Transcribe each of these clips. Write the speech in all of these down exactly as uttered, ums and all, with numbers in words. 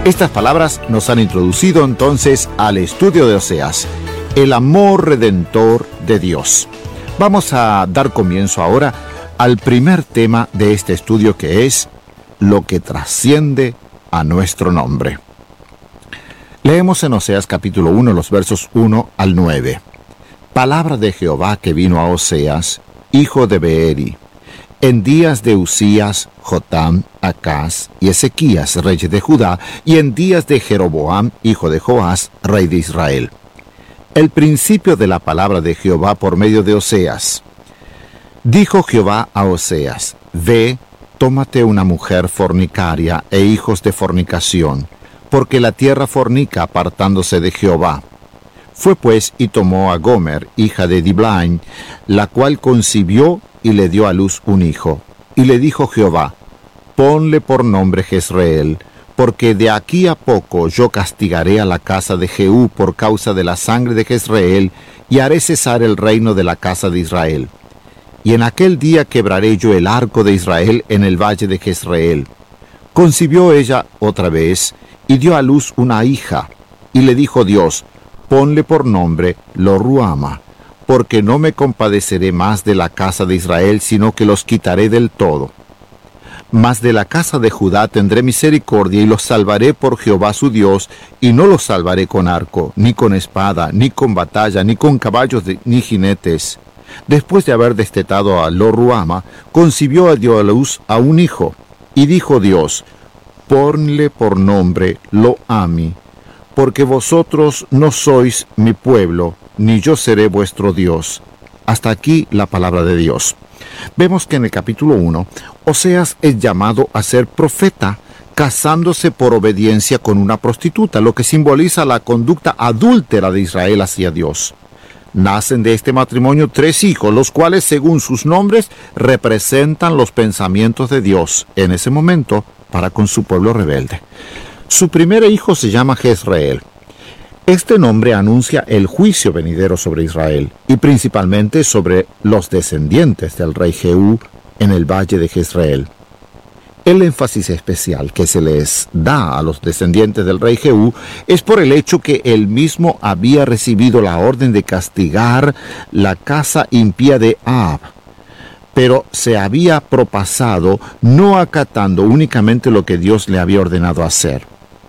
Estas palabras nos han introducido entonces al estudio de Oseas, el amor redentor de Dios. Vamos a dar comienzo ahora al primer tema de este estudio, que es lo que trasciende a nuestro nombre. Leemos en Oseas capítulo uno, los versos uno al nueve. Palabra de Jehová que vino a Oseas, hijo de Beeri, en días de Usías, Jotam, Acaz y Ezequías, reyes de Judá, y en días de Jeroboam, hijo de Joás, rey de Israel. El principio de la palabra de Jehová por medio de Oseas. Dijo Jehová a Oseas: Ve, tómate una mujer fornicaria e hijos de fornicación, porque la tierra fornica apartándose de Jehová. Fue pues y tomó a Gomer, hija de Diblaim, la cual concibió y le dio a luz un hijo. Y le dijo Jehová: Ponle por nombre Jezreel, porque de aquí a poco yo castigaré a la casa de Jehú por causa de la sangre de Jezreel, y haré cesar el reino de la casa de Israel. Y en aquel día quebraré yo el arco de Israel en el valle de Jezreel. Concibió ella otra vez, y dio a luz una hija. Y le dijo Dios: Ponle por nombre Lo-ruama, porque no me compadeceré más de la casa de Israel, sino que los quitaré del todo. Mas de la casa de Judá tendré misericordia, y los salvaré por Jehová su Dios, y no los salvaré con arco, ni con espada, ni con batalla, ni con caballos, de, ni jinetes. Después de haber destetado a Lo-ruama, concibió y dio a luz a un hijo. Y dijo Dios: Ponle por nombre Lo-ami, porque vosotros no sois mi pueblo, ni yo seré vuestro Dios. Hasta aquí la palabra de Dios. Vemos que en el capítulo uno, Oseas es llamado a ser profeta, casándose por obediencia con una prostituta, lo que simboliza la conducta adúltera de Israel hacia Dios. Nacen de este matrimonio tres hijos, los cuales, según sus nombres, representan los pensamientos de Dios en ese momento para con su pueblo rebelde. Su primer hijo se llama Jezreel. Este nombre anuncia el juicio venidero sobre Israel, y principalmente sobre los descendientes del rey Jehú en el valle de Jezreel. El énfasis especial que se les da a los descendientes del rey Jehú es por el hecho que él mismo había recibido la orden de castigar la casa impía de Ahab, pero se había propasado no acatando únicamente lo que Dios le había ordenado hacer.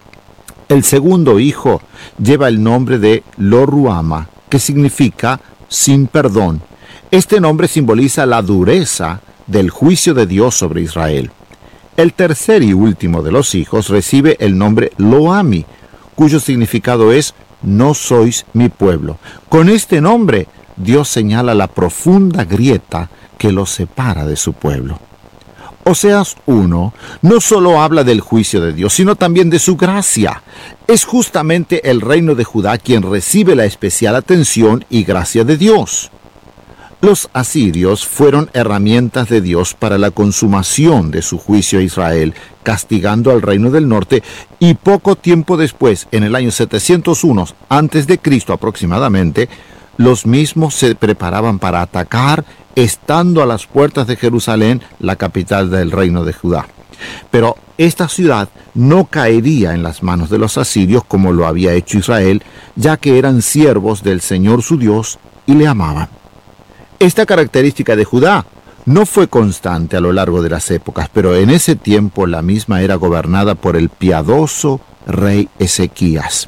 El segundo hijo lleva el nombre de Lo-ruama, que significa sin perdón. Este nombre simboliza la dureza del juicio de Dios sobre Israel. El tercer y último de los hijos recibe el nombre Lo-ami, cuyo significado es no sois mi pueblo. Con este nombre, Dios señala la profunda grieta que los separa de su pueblo. Oseas uno no solo habla del juicio de Dios, sino también de su gracia. Es justamente el reino de Judá quien recibe la especial atención y gracia de Dios. Los asirios fueron herramientas de Dios para la consumación de su juicio a Israel, castigando al reino del norte, y poco tiempo después, en el año setecientos uno antes de Cristo aproximadamente, los mismos se preparaban para atacar, estando a las puertas de Jerusalén, la capital del reino de Judá. Pero esta ciudad no caería en las manos de los asirios como lo había hecho Israel, ya que eran siervos del Señor su Dios y le amaban. Esta característica de Judá no fue constante a lo largo de las épocas, pero en ese tiempo la misma era gobernada por el piadoso rey Ezequías.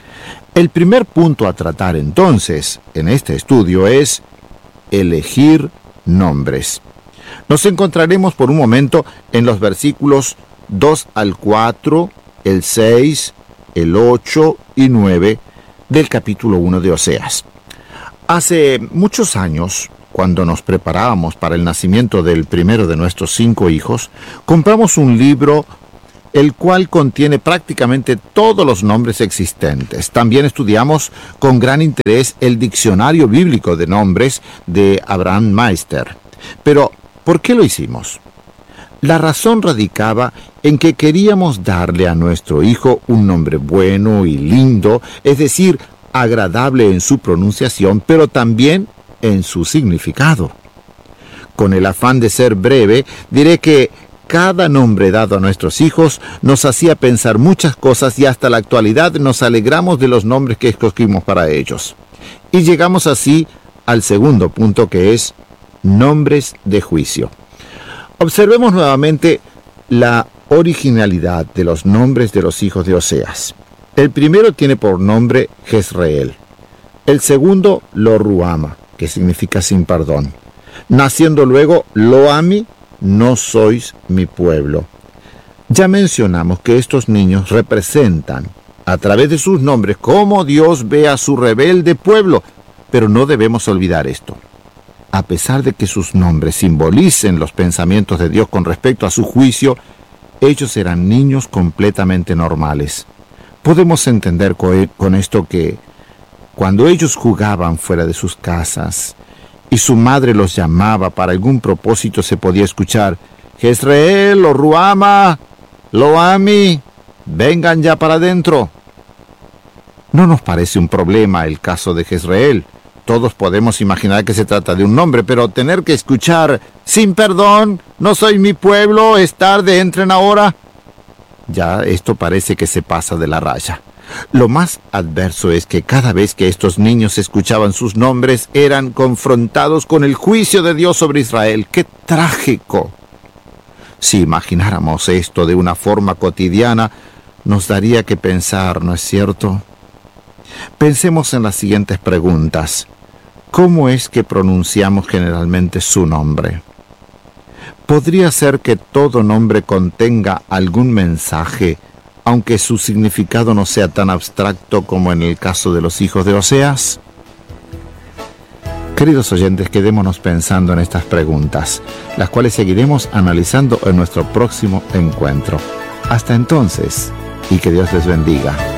El primer punto a tratar entonces en este estudio es elegir nombres. Nos encontraremos por un momento en los versículos dos al cuatro, el seis, el ocho y nueve del capítulo uno de Oseas. Hace muchos años, cuando nos preparábamos para el nacimiento del primero de nuestros cinco hijos, compramos un libro el cual contiene prácticamente todos los nombres existentes. También estudiamos con gran interés el diccionario bíblico de nombres de Abraham Meister. Pero, ¿por qué lo hicimos? La razón radicaba en que queríamos darle a nuestro hijo un nombre bueno y lindo, es decir, agradable en su pronunciación, pero también en su significado. Con el afán de ser breve, diré que cada nombre dado a nuestros hijos nos hacía pensar muchas cosas y hasta la actualidad nos alegramos de los nombres que escogimos para ellos. Y llegamos así al segundo punto, que es nombres de juicio. Observemos nuevamente la originalidad de los nombres de los hijos de Oseas. El primero tiene por nombre Jezreel. El segundo, Lo-ruama, que significa sin perdón. Naciendo luego Lo-ami, no sois mi pueblo. Ya mencionamos que estos niños representan, a través de sus nombres, cómo Dios ve a su rebelde pueblo, pero no debemos olvidar esto. A pesar de que sus nombres simbolicen los pensamientos de Dios con respecto a su juicio, ellos eran niños completamente normales. Podemos entender con esto que cuando ellos jugaban fuera de sus casas y su madre los llamaba para algún propósito, se podía escuchar: Jezreel, Lo-ruama, Lo-ami, vengan ya para adentro. No nos parece un problema el caso de Jezreel. Todos podemos imaginar que se trata de un nombre, pero tener que escuchar: sin perdón, no soy mi pueblo, es tarde, entren ahora. Ya esto parece que se pasa de la raya. Lo más adverso es que cada vez que estos niños escuchaban sus nombres, eran confrontados con el juicio de Dios sobre Israel. ¡Qué trágico! Si imagináramos esto de una forma cotidiana, nos daría que pensar, ¿no es cierto? Pensemos en las siguientes preguntas. ¿Cómo es que pronunciamos generalmente su nombre? ¿Podría ser que todo nombre contenga algún mensaje, aunque su significado no sea tan abstracto como en el caso de los hijos de Oseas? Queridos oyentes, quedémonos pensando en estas preguntas, las cuales seguiremos analizando en nuestro próximo encuentro. Hasta entonces, y que Dios les bendiga.